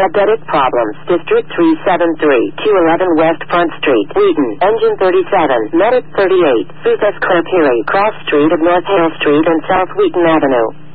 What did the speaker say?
Diabetic problems. District 373, 211 West Front Street, Wheaton. Engine 37, Medic 38, Suthas Karpiri, Cross Street of North Hale Street and South Wheaton Avenue.